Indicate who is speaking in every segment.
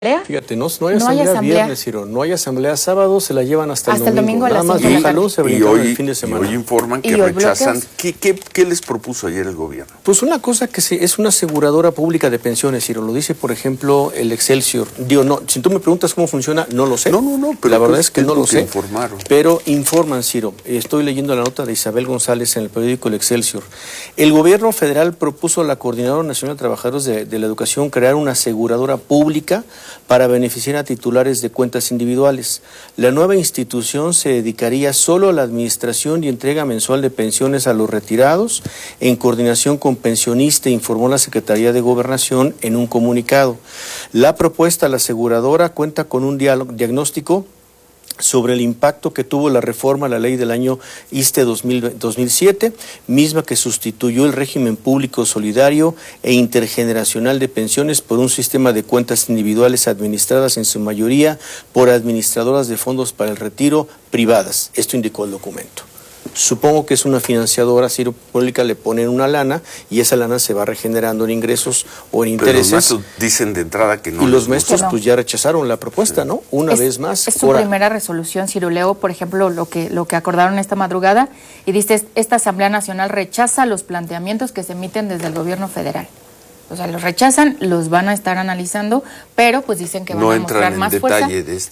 Speaker 1: Fíjate, no hay asamblea viernes, Ciro, no hay asamblea sábado, se la llevan hasta el domingo. Nada más un jalón se brincaron el fin de semana.
Speaker 2: Y hoy informan que rechazan. ¿Qué les propuso ayer el gobierno?
Speaker 1: Pues una cosa que es una aseguradora pública de pensiones, Ciro, lo dice, por ejemplo, el Excelsior. Digo, no, si tú me preguntas cómo funciona, no lo sé.
Speaker 2: No, pero
Speaker 1: la verdad es que no lo sé.
Speaker 2: Informaron.
Speaker 1: Pero informan, Ciro. Estoy leyendo la nota de Isabel González en el periódico El Excelsior. El gobierno federal propuso a la Coordinadora Nacional de Trabajadores de la Educación crear una aseguradora pública para beneficiar a titulares de cuentas individuales. La nueva institución se dedicaría solo a la administración y entrega mensual de pensiones a los retirados, en coordinación con Pensionista, informó la Secretaría de Gobernación en un comunicado. La propuesta a la aseguradora cuenta con un diagnóstico sobre el impacto que tuvo la reforma a la ley del año ISSSTE 2007, misma que sustituyó el régimen público solidario e intergeneracional de pensiones por un sistema de cuentas individuales administradas en su mayoría por administradoras de fondos para el retiro privadas. Esto indicó el documento. Supongo que es una financiadora, Ciro, pública, le ponen una lana y esa lana se va regenerando en ingresos o en intereses.
Speaker 2: Pero los maestros dicen de entrada que no.
Speaker 1: Y los maestros pues ya rechazaron la propuesta, ¿no? Una vez más.
Speaker 3: Es su primera resolución, Ciro. Leo, por ejemplo, lo que acordaron esta madrugada y dice, esta Asamblea Nacional rechaza los planteamientos que se emiten desde el gobierno federal. O sea, los rechazan, los van a estar analizando, pero pues dicen que van a mostrar más fuerza.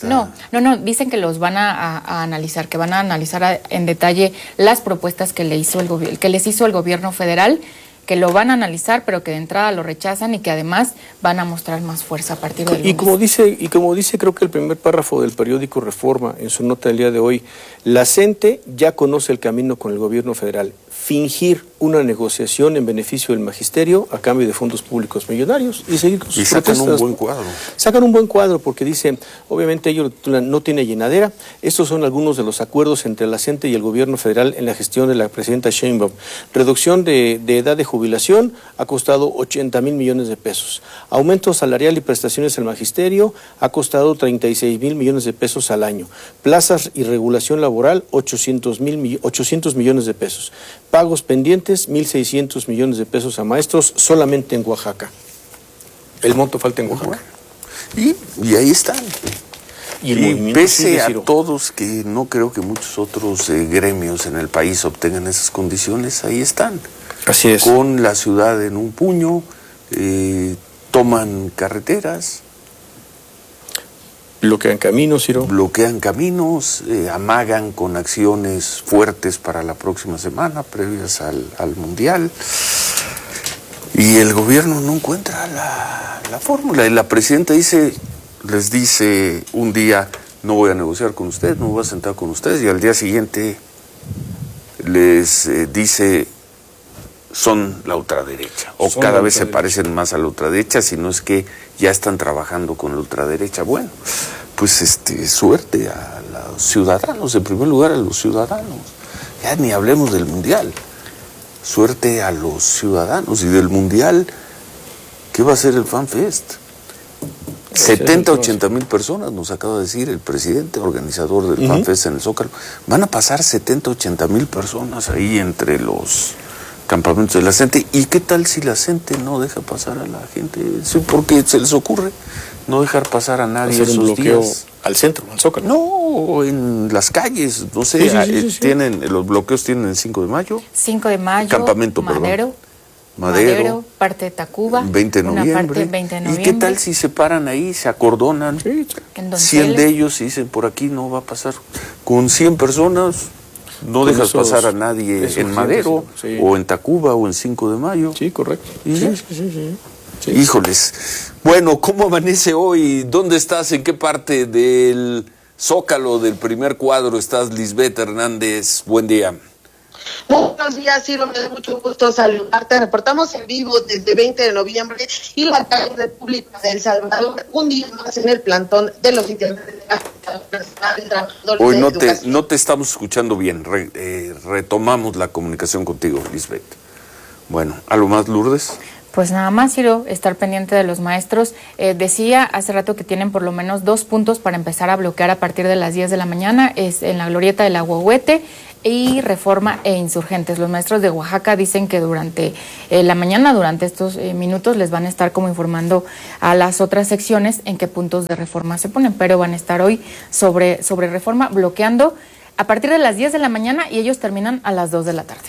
Speaker 3: No, dicen que los van a analizar, que van a analizar en detalle las propuestas que les hizo el gobierno federal, que lo van a analizar, pero que de entrada lo rechazan y que además van a mostrar más fuerza a partir del lunes.
Speaker 1: Y como dice creo que el primer párrafo del periódico Reforma en su nota del día de hoy, la CENTE ya conoce el camino con el gobierno federal. Fingir una negociación en beneficio del magisterio a cambio de fondos públicos millonarios y seguir con sus protestas.
Speaker 2: Sacan un buen cuadro.
Speaker 1: Sacan un buen cuadro porque dicen, obviamente ello no tiene llenadera. Estos son algunos de los acuerdos entre la CENTE y el gobierno federal en la gestión de la presidenta Sheinbaum. Reducción de edad de jubilación ha costado 80,000 millones de pesos. Aumento salarial y prestaciones al magisterio ha costado 36,000 millones de pesos al año. Plazas y regulación laboral, 800 millones de pesos. Pagos pendientes, 1,600 millones de pesos a maestros solamente en Oaxaca. El monto falta en Oaxaca.
Speaker 2: Y ahí están.
Speaker 1: Y
Speaker 2: pese a todos, que no creo que muchos otros gremios en el país obtengan esas condiciones, ahí están.
Speaker 1: Así es.
Speaker 2: Con la ciudad en un puño, toman carreteras.
Speaker 1: Bloquean caminos, Ciro.
Speaker 2: Bloquean caminos, amagan con acciones fuertes para la próxima semana, previas al Mundial. Y el gobierno no encuentra la fórmula. Y la presidenta les dice un día, no voy a negociar con ustedes, no voy a sentar con ustedes. Y al día siguiente les dice, son la ultraderecha. O cada vez se parecen más a la ultraderecha, si no es que ya están trabajando con la ultraderecha. Bueno, pues suerte a los ciudadanos, en primer lugar a los ciudadanos. Ya ni hablemos del Mundial. Suerte a los ciudadanos. Y del Mundial, ¿qué va a ser el FanFest? 70, 80,000 personas, nos acaba de decir el presidente, organizador del FanFest en el Zócalo. Van a pasar 70, 80,000 personas ahí entre los campamentos de la CENTE. ¿Y qué tal si la CENTE no deja pasar a la gente? Sí, porque se les ocurre no dejar pasar a nadie esos
Speaker 1: bloqueo
Speaker 2: días.
Speaker 1: Al centro, al Zócalo.
Speaker 2: No, en las calles, no sé, tienen, los bloqueos tienen el 5 de mayo.
Speaker 3: 5 de mayo,
Speaker 2: Campamento,
Speaker 3: Madero, parte de Tacuba,
Speaker 2: 20 de noviembre.
Speaker 3: Una parte 20 de noviembre.
Speaker 2: ¿Y qué tal si se paran ahí, se acordonan? 100 de ellos y dicen, por aquí no va a pasar. Con 100 personas no dejas pasar a nadie en Madero, o en Tacuba, o en 5 de mayo.
Speaker 1: Sí, correcto.
Speaker 2: Sí. Híjoles. Bueno, ¿cómo amanece hoy? ¿Dónde estás? ¿En qué parte del Zócalo, del primer cuadro estás, Lisbeth Hernández? Buen día.
Speaker 4: Buenos días, Ciro, me da mucho gusto saludarte. Reportamos en vivo desde 20 de noviembre y la calle República de El Salvador, un día más en el plantón de los integrantes de la
Speaker 2: Hoy no te estamos escuchando bien. Retomamos la comunicación contigo, Lisbeth. Bueno, ¿algo más, Lourdes?
Speaker 3: Pues nada más, Ciro, estar pendiente de los maestros. Decía hace rato que tienen por lo menos 2 puntos para empezar a bloquear a partir de las 10 de la mañana. Es en la glorieta del Ahuehuete y Reforma e Insurgentes. Los maestros de Oaxaca dicen que durante la mañana, durante estos minutos, les van a estar como informando a las otras secciones en qué puntos de Reforma se ponen, pero van a estar hoy sobre Reforma bloqueando a partir de las 10 de la mañana y ellos terminan a las 2 de la tarde.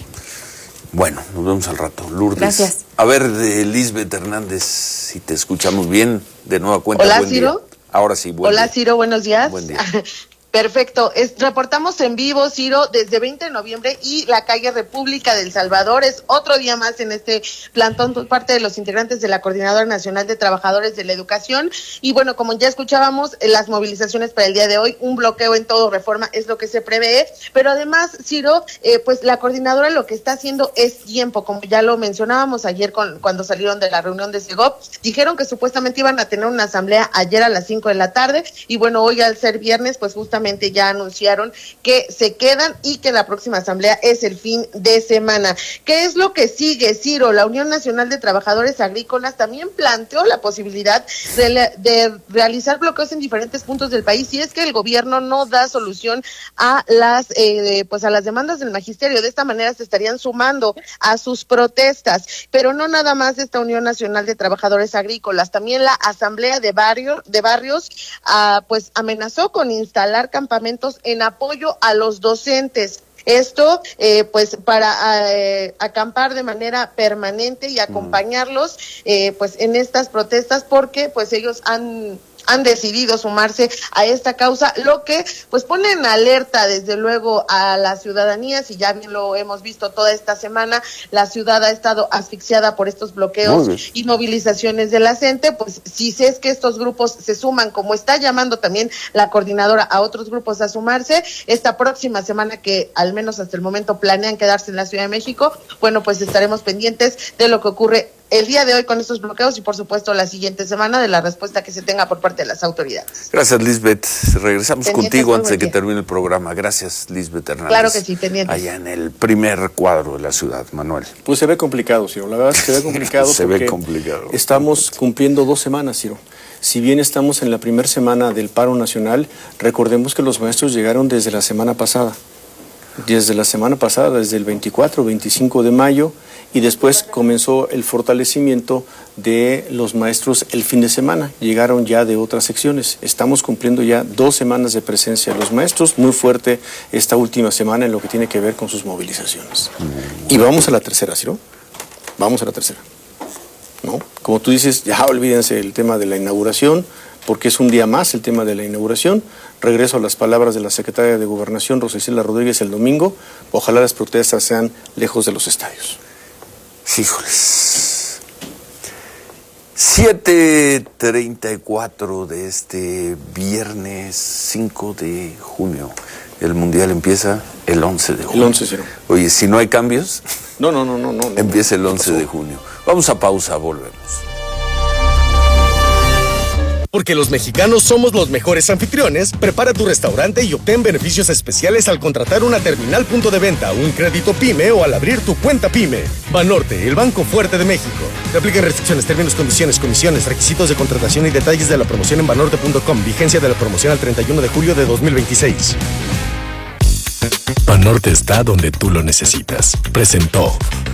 Speaker 2: Bueno, nos vemos al rato. Lourdes.
Speaker 3: Gracias.
Speaker 2: A ver, de Lisbeth Hernández, si te escuchamos bien, de nueva cuenta.
Speaker 4: Hola,
Speaker 2: buen
Speaker 4: Ciro.
Speaker 2: Día. Ahora sí, buen
Speaker 4: Hola,
Speaker 2: día.
Speaker 4: Ciro, buenos días.
Speaker 2: Buen día.
Speaker 4: Perfecto. Reportamos en vivo, Ciro, desde 20 de noviembre y la calle República del Salvador. Es otro día más en este plantón por parte de los integrantes de la Coordinadora Nacional de Trabajadores de la Educación. Y bueno, como ya escuchábamos, las movilizaciones para el día de hoy, un bloqueo en todo Reforma es lo que se prevé. Pero además, Ciro, pues la coordinadora lo que está haciendo es tiempo, como ya lo mencionábamos ayer cuando salieron de la reunión de Segov. Dijeron que supuestamente iban a tener una asamblea ayer a las 5 de la tarde y bueno, hoy al ser viernes, pues justamente ya anunciaron que se quedan y que la próxima asamblea es el fin de semana. ¿Qué es lo que sigue, Ciro? La Unión Nacional de Trabajadores Agrícolas también planteó la posibilidad de realizar bloqueos en diferentes puntos del país y es que el gobierno no da solución a las demandas del magisterio. De esta manera se estarían sumando a sus protestas, pero no nada más esta Unión Nacional de Trabajadores Agrícolas, también la Asamblea de Barrios pues amenazó con instalar campamentos en apoyo a los docentes. Esto, pues, para acampar de manera permanente y acompañarlos, pues, en estas protestas, porque, pues, ellos han decidido sumarse a esta causa, lo que pues pone en alerta desde luego a la ciudadanía. Si ya bien lo hemos visto toda esta semana, la ciudad ha estado asfixiada por estos bloqueos y movilizaciones de la CENTE, pues si es que estos grupos se suman, como está llamando también la coordinadora a otros grupos a sumarse, esta próxima semana que al menos hasta el momento planean quedarse en la Ciudad de México, bueno, pues estaremos pendientes de lo que ocurre el día de hoy con estos bloqueos y por supuesto la siguiente semana de la respuesta que se tenga por parte de las autoridades.
Speaker 2: Gracias, Lisbeth. Regresamos
Speaker 4: pendientes
Speaker 2: contigo antes de que
Speaker 4: día.
Speaker 2: termine el programa. Gracias, Lisbeth Hernández.
Speaker 4: Claro que sí, pendientes.
Speaker 2: Allá en el primer cuadro de la ciudad, Manuel.
Speaker 1: Pues se ve complicado, Ciro. La verdad es que se ve complicado.
Speaker 2: Se ve
Speaker 1: porque
Speaker 2: complicado.
Speaker 1: Estamos cumpliendo 2 semanas, Ciro. Si bien estamos en la primera semana del paro nacional, recordemos que los maestros llegaron desde la semana pasada. Desde el 24, 25 de mayo, y después comenzó el fortalecimiento de los maestros el fin de semana. Llegaron ya de otras secciones. Estamos cumpliendo ya 2 semanas de presencia de los maestros, muy fuerte esta última semana en lo que tiene que ver con sus movilizaciones. Y vamos a la tercera, ¿sí? Vamos a la tercera. ¿No? Como tú dices, ya olvídense el tema de la inauguración, porque es un día más el tema de la inauguración. Regreso a las palabras de la secretaria de Gobernación, Rosa Isela Rodríguez, el domingo. Ojalá las protestas sean lejos de los estadios.
Speaker 2: Híjoles. 7:34 de este viernes 5 de junio. El Mundial empieza el 11 de junio.
Speaker 1: El 11, Ciro.
Speaker 2: Oye, si no hay cambios,
Speaker 1: No.
Speaker 2: empieza el 11 de junio. Vamos a pausa, volvemos.
Speaker 5: Porque los mexicanos somos los mejores anfitriones, prepara tu restaurante y obtén beneficios especiales al contratar una terminal punto de venta, un crédito PYME o al abrir tu cuenta PYME. Banorte, el banco fuerte de México. Te aplican restricciones, términos, condiciones, comisiones, requisitos de contratación y detalles de la promoción en banorte.com. Vigencia de la promoción al 31 de julio de 2026.
Speaker 6: Banorte está donde tú lo necesitas. Presentó.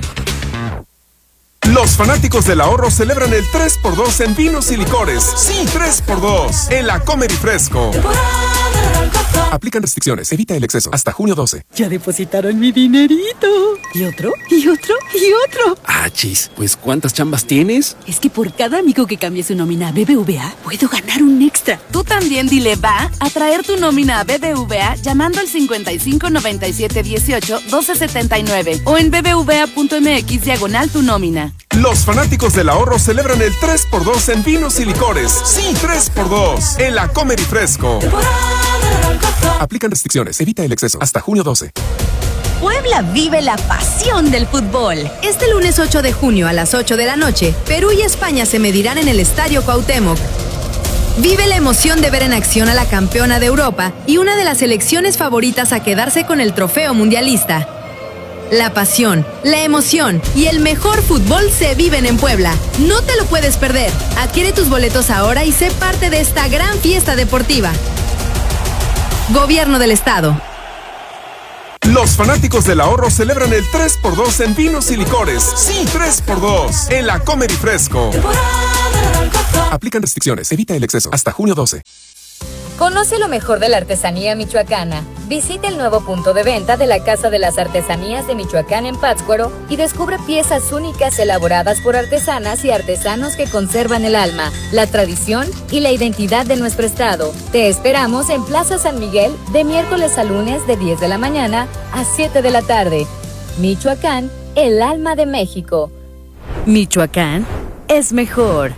Speaker 7: Los fanáticos del ahorro celebran el 3x2 en vinos y licores. Sí, 3x2 en la Comer y Fresco. Aplican restricciones, evita el exceso. Hasta junio 12.
Speaker 8: Ya depositaron mi dinerito. ¿Y otro? ¿Y otro? ¿Y otro?
Speaker 9: Ah, chis, pues ¿cuántas chambas tienes?
Speaker 8: Es que por cada amigo que cambie su nómina a BBVA, puedo ganar un extra.
Speaker 10: Tú también dile va a traer tu nómina a BBVA llamando al 55 97 18 12 79 o en bbva.mx / tu nómina.
Speaker 7: Los fanáticos del ahorro celebran el 3x2 en vinos y licores. Sí, 3x2 en la Comer y Fresco. Aplican restricciones, evita el exceso. Hasta junio 12.
Speaker 11: Puebla vive la pasión del fútbol. Este lunes 8 de junio a las 8 de la noche, Perú y España se medirán en el Estadio Cuauhtémoc. Vive la emoción de ver en acción a la campeona de Europa y una de las selecciones favoritas a quedarse con el trofeo mundialista. La pasión, la emoción y el mejor fútbol se viven en Puebla. No te lo puedes perder. Adquiere tus boletos ahora y sé parte de esta gran fiesta deportiva. Gobierno del Estado.
Speaker 7: Los fanáticos del ahorro celebran el 3x2 en vinos y licores. Sí, 3x2 en la Comer y Fresco. Aplican restricciones. Evita el exceso. Hasta junio 12.
Speaker 12: Conoce lo mejor de la artesanía michoacana. Visita el nuevo punto de venta de la Casa de las Artesanías de Michoacán en Pátzcuaro y descubre piezas únicas elaboradas por artesanas y artesanos que conservan el alma, la tradición y la identidad de nuestro estado. Te esperamos en Plaza San Miguel de miércoles a lunes de 10 de la mañana a 7 de la tarde. Michoacán, el alma de México.
Speaker 10: Michoacán es mejor.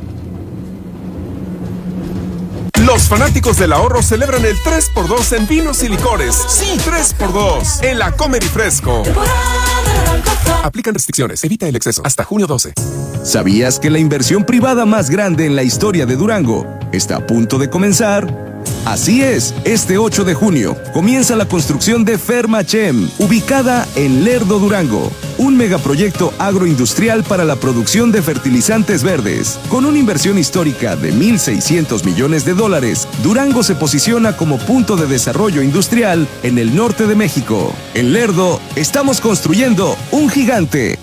Speaker 7: Los fanáticos del ahorro celebran el 3x2 en vinos y licores. Sí, 3x2 en la Comer y Fresco. Aplican restricciones. Evita el exceso. Hasta junio 12.
Speaker 13: ¿Sabías que la inversión privada más grande en la historia de Durango está a punto de comenzar? Así es, este 8 de junio comienza la construcción de Fermachem, ubicada en Lerdo, Durango. Un megaproyecto agroindustrial para la producción de fertilizantes verdes. Con una inversión histórica de $1,600 millones, Durango se posiciona como punto de desarrollo industrial en el norte de México. En Lerdo, estamos construyendo un gigante.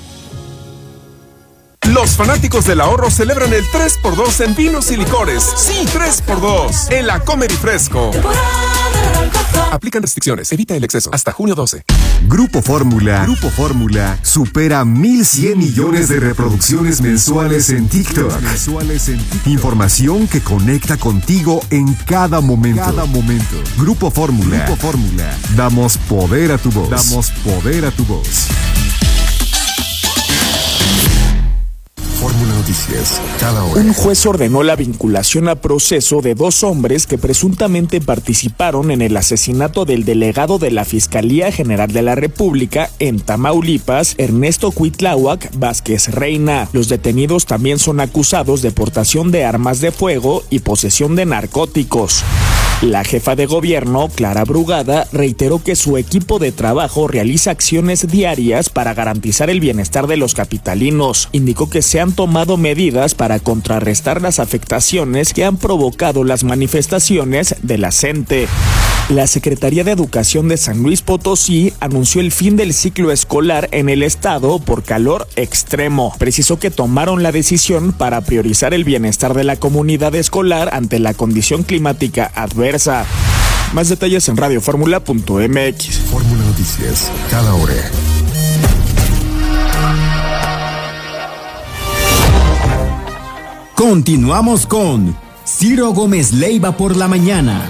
Speaker 7: Los fanáticos del ahorro celebran el 3x2 en vinos y licores. Sí, 3x2 en la Comer y Fresco. Aplican restricciones. Evita el exceso. Hasta junio 12.
Speaker 14: Grupo Fórmula supera 1,100 millones de reproducciones mensuales en TikTok. Información que conecta contigo en cada momento. Grupo Fórmula. Damos poder a tu voz. Fórmula Noticias, cada hora.
Speaker 15: Un juez ordenó la vinculación a proceso de 2 hombres que presuntamente participaron en el asesinato del delegado de la Fiscalía General de la República en Tamaulipas, Ernesto Cuitláhuac Vázquez Reina. Los detenidos también son acusados de portación de armas de fuego y posesión de narcóticos. La jefa de gobierno, Clara Brugada, reiteró que su equipo de trabajo realiza acciones diarias para garantizar el bienestar de los capitalinos. Indicó que se han tomado medidas para contrarrestar las afectaciones que han provocado las manifestaciones de la CENTE. La Secretaría de Educación de San Luis Potosí anunció el fin del ciclo escolar en el estado por calor extremo. Precisó que tomaron la decisión para priorizar el bienestar de la comunidad escolar ante la condición climática adversa. Más detalles en radioformula.mx.
Speaker 14: Fórmula Noticias, cada hora.
Speaker 16: Continuamos con Ciro Gómez Leiva por la mañana.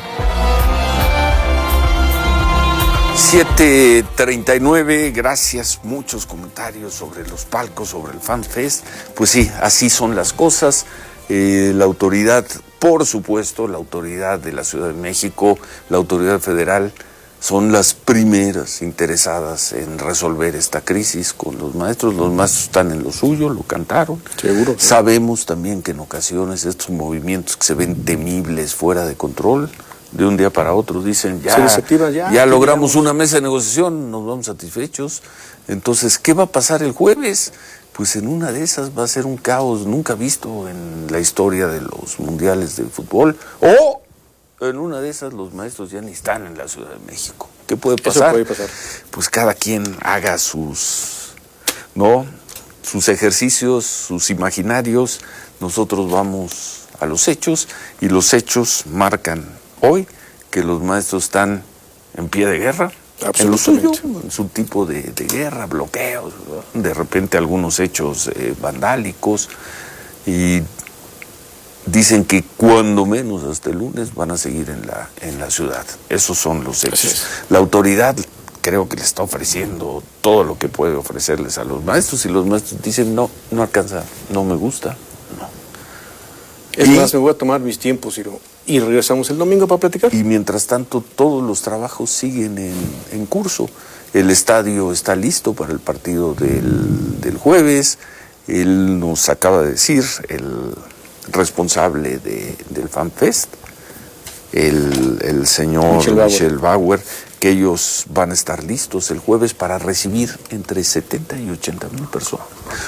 Speaker 2: 7:39, gracias, muchos comentarios sobre los palcos, sobre el FanFest. Pues sí, así son las cosas. La autoridad, por supuesto, la autoridad de la Ciudad de México, la autoridad federal, son las primeras interesadas en resolver esta crisis con los maestros. Los maestros están en lo suyo, lo cantaron.
Speaker 1: Seguro.
Speaker 2: Sabemos también que en ocasiones estos movimientos que se ven temibles, fuera de control, de un día para otro dicen ya logramos una mesa de negociación, nos vamos satisfechos. Entonces, ¿qué va a pasar el jueves? Pues en una de esas va a ser un caos nunca visto en la historia de los mundiales de fútbol. O en una de esas los maestros ya ni están en la Ciudad de México. ¿Qué puede pasar?
Speaker 1: Eso puede pasar.
Speaker 2: Pues cada quien haga sus ejercicios, sus imaginarios. Nosotros vamos a los hechos y los hechos marcan hoy que los maestros están en pie de guerra, en lo suyo, en su tipo de guerra, bloqueos, ¿no? De repente algunos hechos vandálicos, y dicen que cuando menos hasta el lunes van a seguir en la ciudad. Esos son los hechos. La autoridad creo que le está ofreciendo todo lo que puede ofrecerles a los maestros, y los maestros dicen no alcanza, no me gusta, no.
Speaker 1: Es más, me voy a tomar mis tiempos, Ciro, y regresamos el domingo para platicar.
Speaker 2: Y mientras tanto, todos los trabajos siguen en curso. El estadio está listo para el partido del jueves. Él nos acaba de decir, el responsable del FanFest, el señor Michel Bauer, que ellos van a estar listos el jueves para recibir entre 70 y 80 mil personas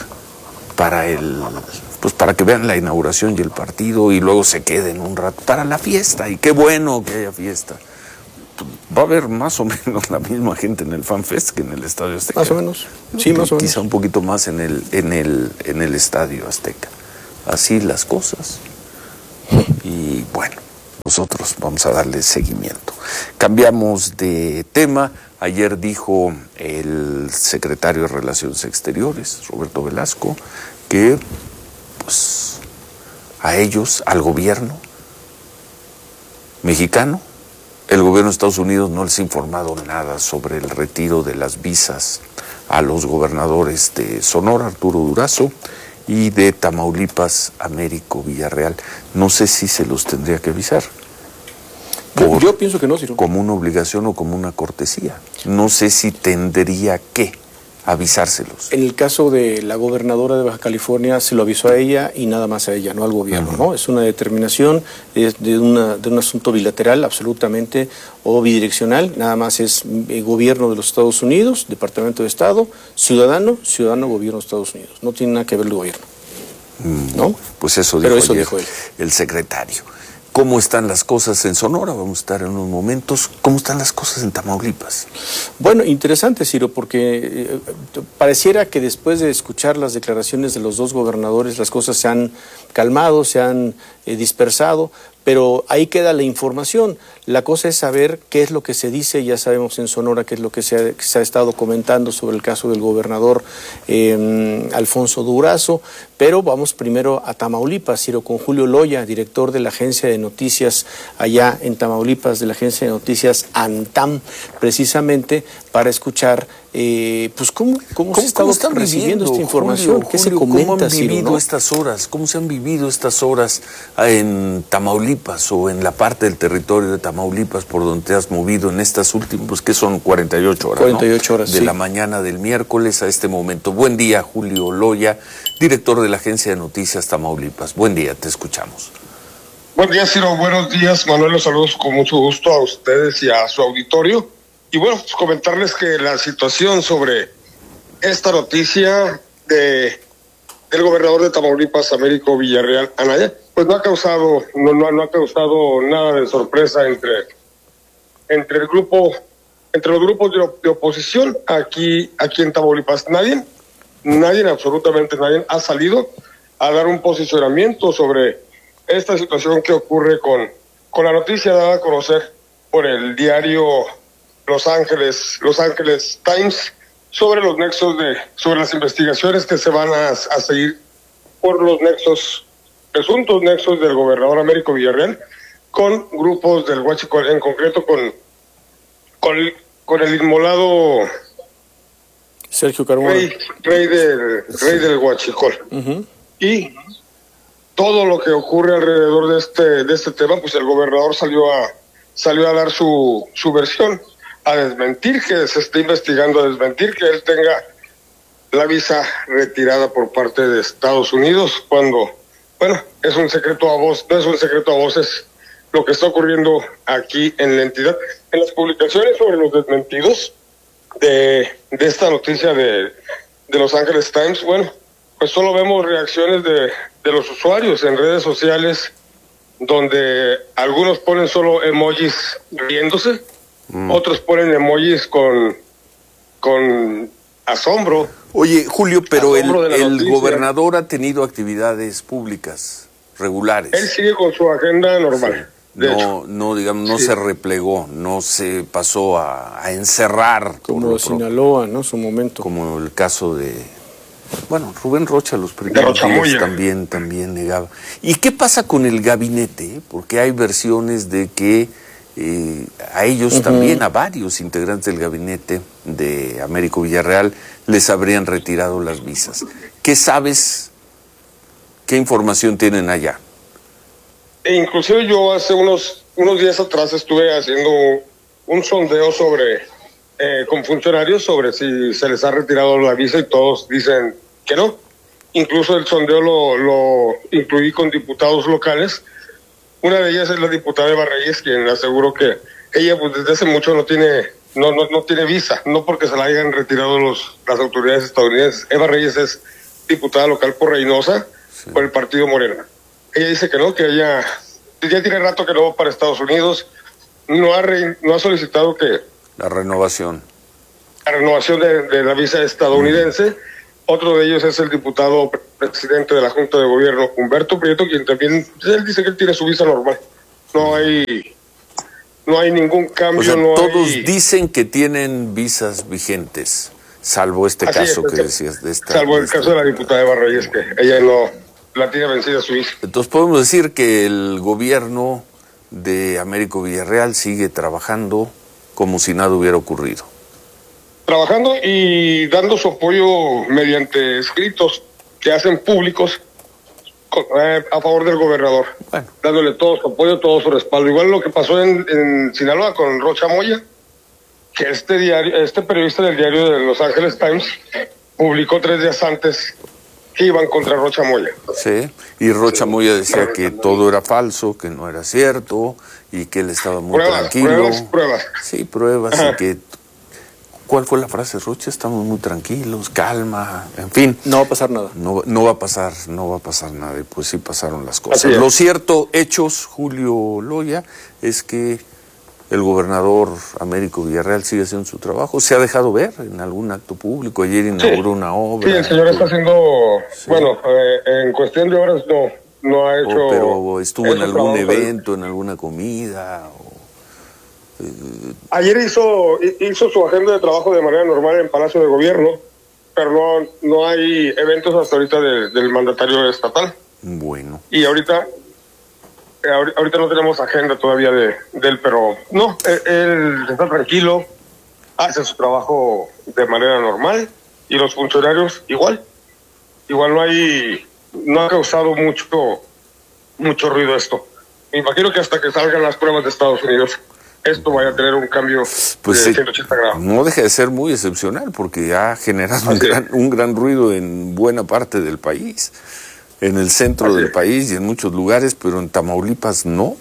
Speaker 2: para que vean la inauguración y el partido y luego se queden un rato para la fiesta. Y qué bueno que haya fiesta. Va a haber más o menos la misma gente en el Fan Fest que en el Estadio Azteca.
Speaker 1: Más o menos, sí, más o menos.
Speaker 2: Quizá un poquito más en el Estadio Azteca. Así las cosas. Y bueno, nosotros vamos a darle seguimiento. Cambiamos de tema. Ayer dijo el secretario de Relaciones Exteriores, Roberto Velasco, que pues a ellos, al gobierno mexicano, el gobierno de Estados Unidos no les ha informado nada sobre el retiro de las visas a los gobernadores de Sonora, Arturo Durazo, y de Tamaulipas, Américo Villarreal. No sé si se los tendría que avisar.
Speaker 1: Yo pienso que no, Ciro.
Speaker 2: Como una obligación o como una cortesía. No sé si tendría que avisárselos.
Speaker 1: En el caso de la gobernadora de Baja California, se lo avisó a ella y nada más a ella, no al gobierno, ¿no? Es una determinación de un asunto bilateral absolutamente o bidireccional, nada más es gobierno de los Estados Unidos, Departamento de Estado, ciudadano, gobierno de Estados Unidos. No tiene nada que ver el gobierno, ¿no?
Speaker 2: Pues eso dijo él. El secretario. ¿Cómo están las cosas en Sonora? Vamos a estar en unos momentos. ¿Cómo están las cosas en Tamaulipas?
Speaker 1: Bueno, interesante, Ciro, porque pareciera que después de escuchar las declaraciones de los dos gobernadores, las cosas se han calmado, se han dispersado, pero ahí queda la información. La cosa es saber qué es lo que se dice. Ya sabemos en Sonora qué es lo que se ha estado comentando sobre el caso del gobernador Alfonso Durazo, pero vamos primero a Tamaulipas, Ciro, con Julio Loya, director de la agencia de noticias allá en Tamaulipas, de la agencia de noticias ANTAM, precisamente para escuchar pues cómo se está recibiendo esta información,
Speaker 2: Julio,
Speaker 1: qué se comenta,
Speaker 2: ¿cómo han vivido
Speaker 1: Ciro, ¿no?
Speaker 2: estas horas? ¿Cómo se han vivido estas horas en Tamaulipas o en la parte del territorio de Tamaulipas por donde te has movido en estas últimas, pues que son 48 horas,
Speaker 1: 48 horas,
Speaker 2: de
Speaker 1: sí.
Speaker 2: la mañana del miércoles a este momento? Buen día, Julio Loya, director de la agencia de noticias Tamaulipas. Buen día, te escuchamos.
Speaker 17: Buen día, Ciro. Buenos días, Manuel. Los saludos con mucho gusto a ustedes y a su auditorio. Y bueno, pues comentarles que la situación sobre esta noticia del gobernador de Tamaulipas, Américo Villarreal Anaya, pues no ha causado nada de sorpresa entre los grupos de oposición aquí en Tamaulipas. Nadie, absolutamente nadie, ha salido a dar un posicionamiento sobre esta situación que ocurre con la noticia dada a conocer por el diario Los Ángeles Times sobre los nexos sobre las investigaciones que se van a seguir por los presuntos nexos del gobernador Américo Villarreal con grupos del Huachicol, en concreto con el inmolado
Speaker 1: Sergio Carmona,
Speaker 17: rey del Huachicol.
Speaker 1: Uh-huh.
Speaker 17: Y todo lo que ocurre alrededor de este tema, pues el gobernador salió a dar su versión, a desmentir que se esté investigando, a desmentir que él tenga la visa retirada por parte de Estados Unidos, cuando, bueno, es un secreto a voces, no es un secreto a voces lo que está ocurriendo aquí en la entidad. En las publicaciones sobre los desmentidos de esta noticia de Los Ángeles Times, bueno, pues solo vemos reacciones de los usuarios en redes sociales, donde algunos ponen solo emojis riéndose, otros ponen emojis con asombro.
Speaker 2: Oye, Julio, pero el gobernador ha tenido actividades públicas regulares.
Speaker 17: Él sigue con su agenda normal.
Speaker 2: No se replegó, no se pasó a encerrar.
Speaker 1: Como Sinaloa, ¿no? Su momento.
Speaker 2: Como el caso de, bueno, Rubén Rocha, los primeros días también negaba. ¿Y qué pasa con el gabinete? Porque hay versiones de que a ellos también, a varios integrantes del gabinete de Américo Villarreal, les habrían retirado las visas. ¿Qué sabes? ¿Qué información tienen allá?
Speaker 17: Inclusive yo hace unos días atrás estuve haciendo un sondeo con funcionarios sobre si se les ha retirado la visa y todos dicen que no. Incluso el sondeo lo incluí con diputados locales. Una de ellas es la diputada Eva Reyes, quien aseguró que ella pues desde hace mucho no tiene no tiene visa, no porque se la hayan retirado las autoridades estadounidenses. Eva Reyes es diputada local por Reynosa, sí, por el partido Morena. Ella dice que no, que ella ya tiene rato que no va para Estados Unidos, no ha solicitado que
Speaker 2: la renovación
Speaker 17: de la visa estadounidense. Otro de ellos es el diputado presidente de la Junta de Gobierno, Humberto Prieto, quien también, él dice que él tiene su visa normal. No hay ningún cambio.
Speaker 2: O sea,
Speaker 17: no
Speaker 2: todos
Speaker 17: hay...
Speaker 2: dicen que tienen visas vigentes, salvo este caso que decías de esta.
Speaker 17: Salvo el caso de la diputada Eva Reyes, que ella no la tiene vencida su visa.
Speaker 2: Entonces podemos decir que el gobierno de Américo Villarreal sigue trabajando como si nada hubiera ocurrido.
Speaker 17: Trabajando y dando su apoyo mediante escritos que hacen públicos a favor del gobernador, bueno, dándole todo su apoyo, todo su respaldo. Igual lo que pasó en Sinaloa con Rocha Moya, que este periodista del diario de Los Angeles Times publicó 3 días antes que iban contra Rocha Moya.
Speaker 2: Sí, y Rocha Moya decía que todo era falso, que no era cierto, y que él estaba muy tranquilo.
Speaker 17: Pruebas.
Speaker 2: Sí, pruebas. Ajá. Y que... ¿Cuál fue la frase, Rocha? Estamos muy tranquilos, calma, en fin.
Speaker 1: No va a pasar nada.
Speaker 2: No va a pasar nada, y pues sí pasaron las cosas. Lo cierto, hechos, Julio Loya, es que el gobernador Américo Villarreal sigue haciendo su trabajo. Se ha dejado ver en algún acto público. Ayer inauguró una obra.
Speaker 17: Sí, el señor está haciendo, sí, bueno, en cuestión de horas no ha hecho...
Speaker 2: pero estuvo en algún evento, en alguna comida...
Speaker 17: Ayer hizo su agenda de trabajo de manera normal en Palacio de Gobierno, pero no hay eventos hasta ahorita del mandatario estatal.
Speaker 2: Bueno.
Speaker 17: Y ahorita no tenemos agenda todavía de él, pero no, él está tranquilo, hace su trabajo de manera normal, y los funcionarios igual no ha causado mucho ruido esto. Me imagino que hasta que salgan las pruebas de Estados Unidos esto vaya a tener un cambio
Speaker 2: pues
Speaker 17: de 180 grados.
Speaker 2: No deja de ser muy excepcional porque ha generado un gran ruido en buena parte del país, en el centro del país y en muchos lugares, pero en Tamaulipas no.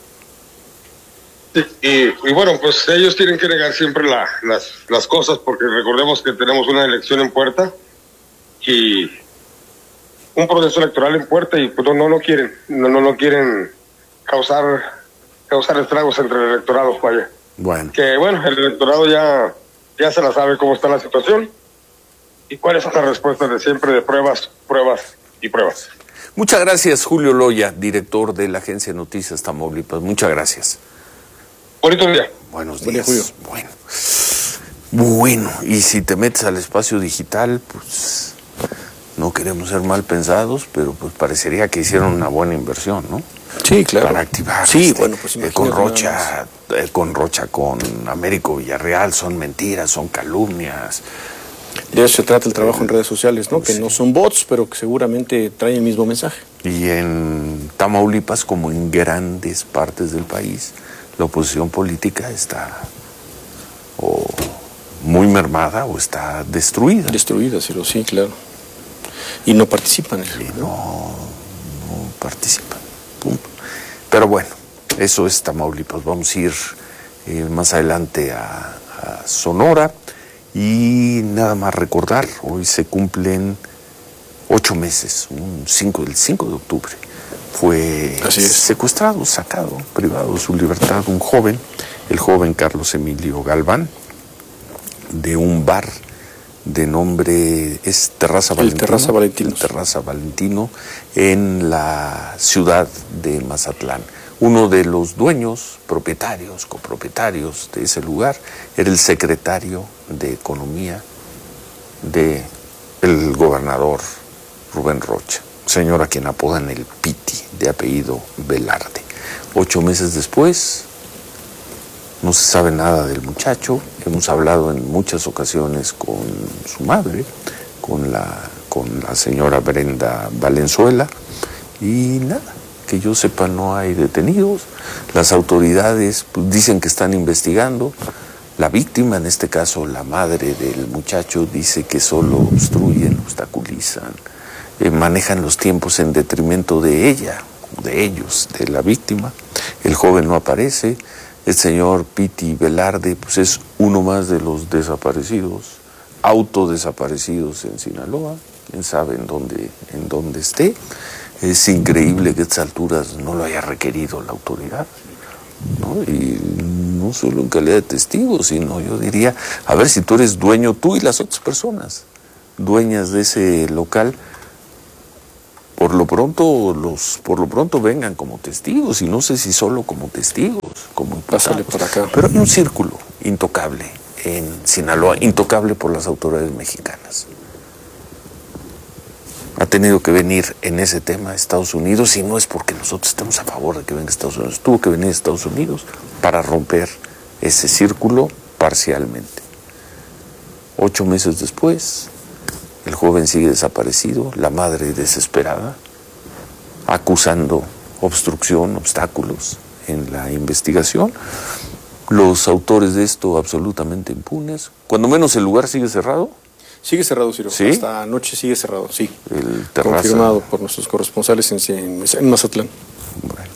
Speaker 17: Sí, y bueno, pues ellos tienen que negar siempre las cosas, porque recordemos que tenemos una elección en puerta y un proceso electoral en puerta, y pues no quieren causar estragos entre el electorado, vaya.
Speaker 2: Bueno.
Speaker 17: Que bueno, el electorado ya se la sabe cómo está la situación y cuáles son las respuestas de siempre, de pruebas y pruebas.
Speaker 2: Muchas gracias, Julio Loya, director de la agencia de noticias Tamaulipas. Muchas gracias.
Speaker 17: Bonito día.
Speaker 2: Buenos días. Julio. Bueno, y si te metes al espacio digital, pues no queremos ser mal pensados, pero pues parecería que hicieron una buena inversión, ¿no?
Speaker 1: Sí, claro.
Speaker 2: Para activar.
Speaker 1: Sí, bueno, pues
Speaker 2: con Rocha, con Américo Villarreal, son mentiras, son calumnias.
Speaker 1: De eso se trata el trabajo en redes sociales, ¿no? Sí. Que no son bots, pero que seguramente traen el mismo mensaje.
Speaker 2: Y en Tamaulipas, como en grandes partes del país, la oposición política está o muy mermada o está destruida.
Speaker 1: Destruida, sí, claro. Y no participan.
Speaker 2: No participan. Punto. Pero bueno, eso es Tamaulipas. Vamos a ir más adelante a Sonora y nada más recordar, hoy se cumplen 8 meses, el 5 de octubre. Fue secuestrado, sacado, privado de su libertad un joven, el joven Carlos Emilio Galván, de un bar de nombre es Terraza Valentino en la ciudad de Mazatlán. Uno de los dueños, copropietarios de ese lugar era el secretario de Economía del gobernador Rubén Rocha, señor a quien apodan el Piti, de apellido Velarde. 8 meses después, no se sabe nada del muchacho. Hemos hablado en muchas ocasiones con su madre, con la señora Brenda Valenzuela, y nada, que yo sepa no hay detenidos. Las autoridades pues, dicen que están investigando. La víctima, en este caso la madre del muchacho, dice que solo obstruyen, obstaculizan, manejan los tiempos en detrimento de ella, de ellos, de la víctima. El joven no aparece. El señor Piti Velarde, pues es uno más de los desaparecidos, autodesaparecidos en Sinaloa, quién sabe en dónde esté. Es increíble que a estas alturas no lo haya requerido la autoridad, ¿no? Y no solo en calidad de testigo, sino yo diría, a ver, si tú eres dueño, tú y las otras personas dueñas de ese local, por lo pronto vengan como testigos, y no sé si solo como testigos, como imputados.
Speaker 1: Pásale por acá.
Speaker 2: Pero hay un círculo intocable en Sinaloa, intocable por las autoridades mexicanas. Ha tenido que venir en ese tema a Estados Unidos, y no es porque nosotros estemos a favor de que venga a Estados Unidos, tuvo que venir a Estados Unidos para romper ese círculo parcialmente. 8 meses después, el joven sigue desaparecido, la madre desesperada, acusando obstrucción, obstáculos en la investigación. Los autores de esto absolutamente impunes. Cuando menos el lugar sigue cerrado.
Speaker 1: Sigue cerrado, Ciro.
Speaker 2: ¿Sí?
Speaker 1: Hasta anoche sigue cerrado, sí.
Speaker 2: El terraza.
Speaker 1: Confirmado por nuestros corresponsales en Mazatlán.
Speaker 2: Bueno,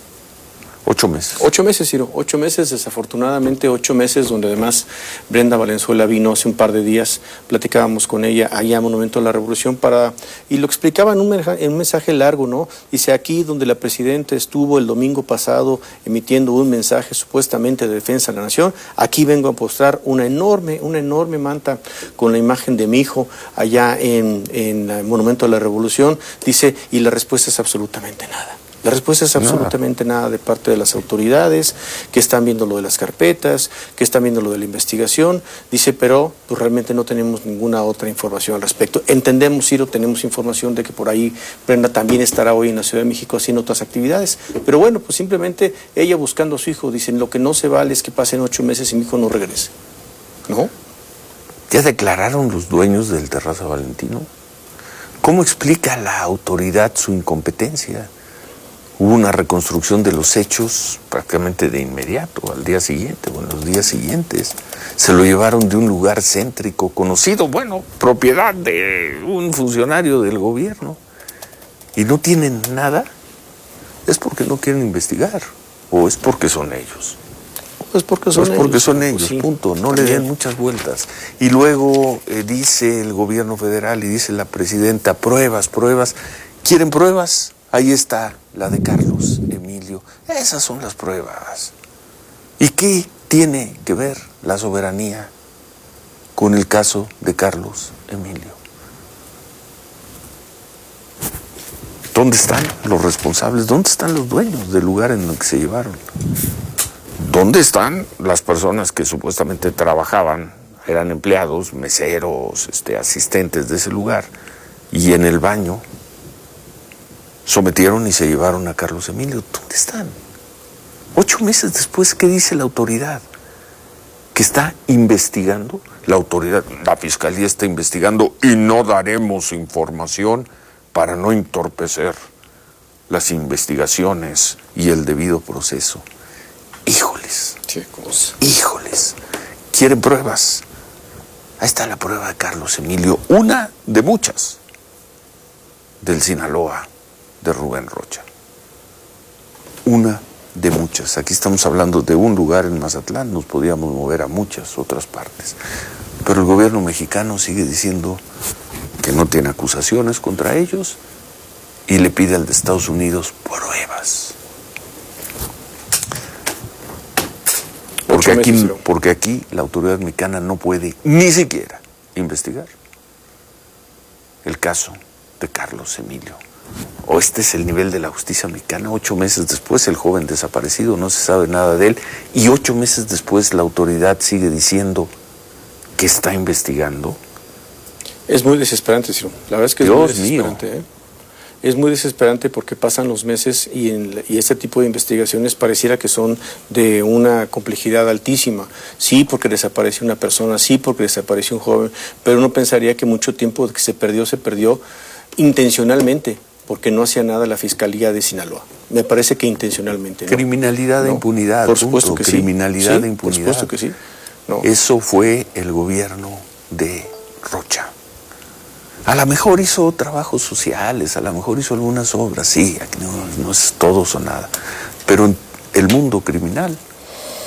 Speaker 2: 8 meses.
Speaker 1: 8 meses, Ciro. 8 meses, desafortunadamente 8 meses, donde además Brenda Valenzuela vino hace un par de días, platicábamos con ella allá en Monumento a la Revolución y lo explicaba en un mensaje largo, ¿no? Dice, aquí donde la presidenta estuvo el domingo pasado emitiendo un mensaje supuestamente de defensa de la nación, aquí vengo a postrar una enorme manta con la imagen de mi hijo allá en el Monumento a la Revolución. Dice, y la respuesta es absolutamente nada. La respuesta es absolutamente nada de parte de las autoridades, que están viendo lo de las carpetas, que están viendo lo de la investigación. Dice, pero pues realmente no tenemos ninguna otra información al respecto. Entendemos, Ciro, tenemos información de que por ahí Brenda también estará hoy en la Ciudad de México haciendo otras actividades. Pero bueno, pues simplemente ella buscando a su hijo. Dicen, lo que no se vale es que pasen 8 meses y mi hijo no regrese. ¿No?
Speaker 2: ¿Ya declararon los dueños del Terraza Valentino? ¿Cómo explica la autoridad su incompetencia? Hubo una reconstrucción de los hechos prácticamente de inmediato, al día siguiente o en los días siguientes. Se lo llevaron de un lugar céntrico, conocido, bueno, propiedad de un funcionario del gobierno. Y no tienen nada. ¿Es porque no quieren investigar? ¿O es porque son ellos?
Speaker 1: Es porque son ellos,
Speaker 2: sí, punto. No le den muchas vueltas. Y luego dice el gobierno federal y dice la presidenta, pruebas. ¿Quieren pruebas? Ahí está la de Carlos Emilio. Esas son las pruebas. ¿Y qué tiene que ver la soberanía con el caso de Carlos Emilio? ¿Dónde están los responsables? ¿Dónde están los dueños del lugar en el que se llevaron? ¿Dónde están las personas que supuestamente trabajaban, eran empleados, meseros, asistentes de ese lugar, y en el baño sometieron y se llevaron a Carlos Emilio? ¿Dónde están? 8 meses después, ¿qué dice la autoridad? Que está investigando. La autoridad, la fiscalía está investigando y no daremos información para no entorpecer las investigaciones y el debido proceso. Híjoles. Híjoles. ¿Quieren pruebas? Ahí está la prueba de Carlos Emilio, una de muchas del Sinaloa de Rubén Rocha. Una de muchas. Aquí estamos hablando de un lugar en Mazatlán, nos podíamos mover a muchas otras partes. Pero el gobierno mexicano sigue diciendo que no tiene acusaciones contra ellos y le pide al de Estados Unidos pruebas. Porque aquí la autoridad mexicana no puede ni siquiera investigar el caso de Carlos Emilio. O este es el nivel de la justicia mexicana. 8 meses después, el joven desaparecido, no se sabe nada de él. Y 8 meses después, la autoridad sigue diciendo que está investigando.
Speaker 1: Es muy desesperante, Ciro. La verdad es que es muy desesperante. Mío. Es muy desesperante porque pasan los meses y este tipo de investigaciones pareciera que son de una complejidad altísima. Sí, porque desapareció una persona, sí, porque desapareció un joven, pero uno pensaría que mucho tiempo que se perdió intencionalmente, porque no hacía nada la Fiscalía de Sinaloa. Me parece que intencionalmente. ¿No?
Speaker 2: Criminalidad de impunidad.
Speaker 1: Por supuesto que sí.
Speaker 2: Criminalidad de impunidad.
Speaker 1: Por supuesto que sí. No.
Speaker 2: Eso fue el gobierno de Rocha. A lo mejor hizo trabajos sociales, a lo mejor hizo algunas obras, sí, no es todo o nada. Pero en el mundo criminal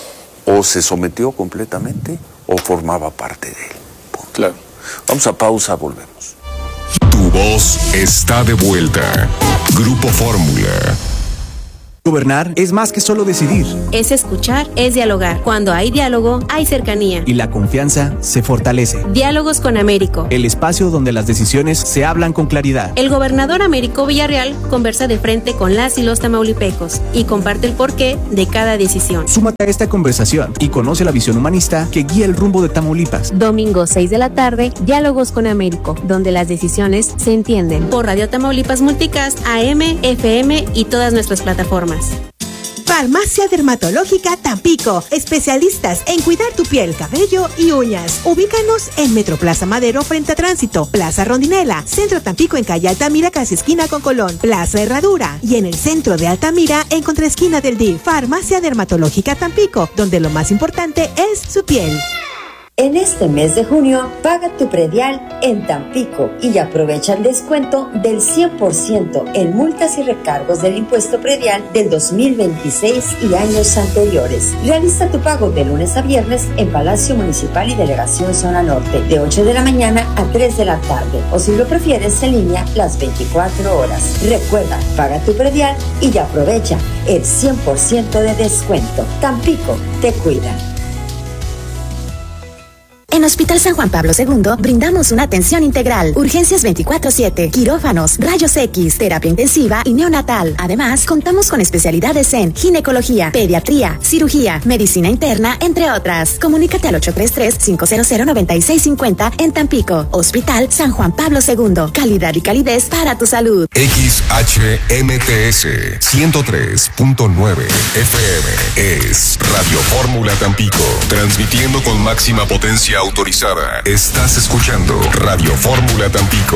Speaker 2: o se sometió completamente o formaba parte de él. Punto.
Speaker 1: Claro.
Speaker 2: Vamos a pausa, volvemos.
Speaker 14: Tu voz está de vuelta. Grupo Fórmula.
Speaker 18: Gobernar es más que solo decidir.
Speaker 19: Es escuchar, es dialogar. Cuando hay diálogo, hay cercanía.
Speaker 18: Y la confianza se fortalece.
Speaker 19: Diálogos con Américo.
Speaker 18: El espacio donde las decisiones se hablan con claridad.
Speaker 19: El gobernador Américo Villarreal conversa de frente con las y los tamaulipecos y comparte el porqué de cada decisión.
Speaker 18: Súmate a esta conversación y conoce la visión humanista que guía el rumbo de Tamaulipas.
Speaker 19: Domingo 6 de la tarde, Diálogos con Américo, donde las decisiones se entienden. Por Radio Tamaulipas Multicast, AM, FM y todas nuestras plataformas.
Speaker 20: Farmacia Dermatológica Tampico, especialistas en cuidar tu piel, cabello y uñas. Ubícanos en Metroplaza Madero frente a Tránsito, Plaza Rondinela, Centro Tampico en calle Altamira casi esquina con Colón, Plaza Herradura y en el centro de Altamira en contraesquina del DIF. Farmacia Dermatológica Tampico, donde lo más importante es su piel.
Speaker 21: En este mes de junio, paga tu predial en Tampico y aprovecha el descuento del 100% en multas y recargos del impuesto predial del 2026 y años anteriores. Realiza tu pago de lunes a viernes en Palacio Municipal y Delegación Zona Norte, de 8 de la mañana a 3 de la tarde, o si lo prefieres en línea, las 24 horas. Recuerda, paga tu predial y aprovecha el 100% de descuento. Tampico te cuida.
Speaker 22: En Hospital San Juan Pablo II brindamos una atención integral, urgencias 24/7, quirófanos, rayos X, terapia intensiva y neonatal. Además, contamos con especialidades en ginecología, pediatría, cirugía, medicina interna, entre otras. Comunícate al 833-500-9650 en Tampico. Hospital San Juan Pablo II, calidad y calidez para tu salud.
Speaker 14: XHMTS 103.9 FM es Radio Fórmula Tampico, transmitiendo con máxima potencia autorizada. Estás escuchando Radio Fórmula Tampico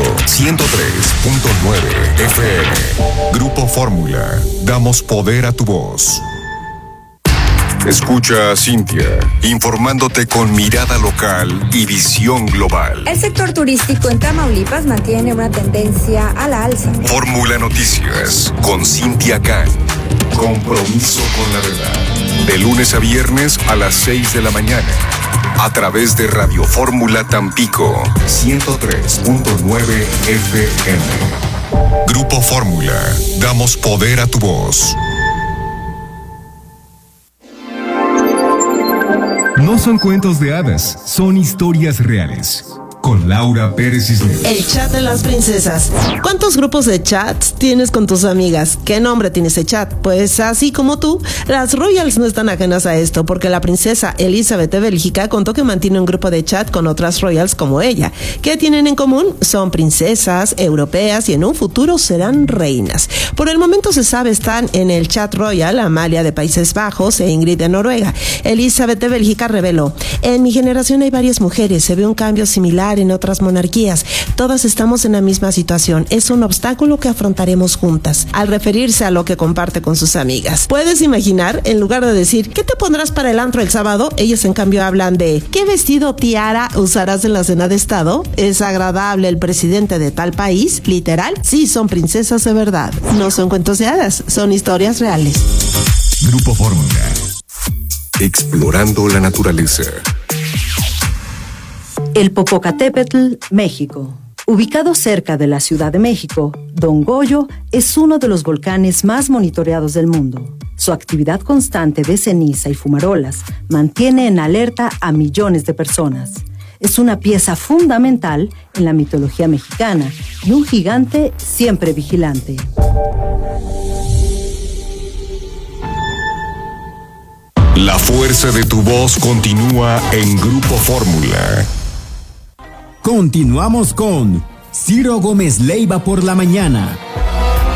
Speaker 14: 103.9 FM. Grupo Fórmula, damos poder a tu voz. Escucha a Cintia, informándote con mirada local y visión global.
Speaker 23: El sector turístico en Tamaulipas mantiene una tendencia a la alza.
Speaker 14: Fórmula Noticias, con Cintia Can. Compromiso con la verdad. De lunes a viernes a las 6 de la mañana. A través de Radio Fórmula Tampico 103.9 FM. Grupo Fórmula, damos poder a tu voz. No son cuentos de hadas, son historias reales. Con Laura Pérez Cisneros.
Speaker 24: El chat de las princesas. ¿Cuántos grupos de chats tienes con tus amigas? ¿Qué nombre tiene ese chat? Pues así como tú, las royals no están ajenas a esto, porque la princesa Elizabeth de Bélgica contó que mantiene un grupo de chat con otras royals como ella. ¿Qué tienen en común? Son princesas europeas y en un futuro serán reinas. Por el momento se sabe están en el chat royal Amalia de Países Bajos e Ingrid de Noruega. Elizabeth de Bélgica reveló: en mi generación hay varias mujeres, se ve un cambio similar en otras monarquías. Todas estamos en la misma situación. Es un obstáculo que afrontaremos juntas. Al referirse a lo que comparte con sus amigas. ¿Puedes imaginar? En lugar de decir ¿qué te pondrás para el antro el sábado? Ellas en cambio hablan de ¿qué vestido tiara usarás en la cena de estado? ¿Es agradable el presidente de tal país? Literal, sí, son princesas de verdad. No son cuentos de hadas, son historias reales.
Speaker 14: Grupo Fórmula. Explorando la naturaleza.
Speaker 25: El Popocatépetl, México. Ubicado cerca de la Ciudad de México, Don Goyo es uno de los volcanes más monitoreados del mundo. Su actividad constante de ceniza y fumarolas mantiene en alerta a millones de personas. Es una pieza fundamental en la mitología mexicana y un gigante siempre vigilante.
Speaker 14: La fuerza de tu voz continúa en Grupo Fórmula.
Speaker 16: Continuamos con Ciro Gómez Leiva por la mañana.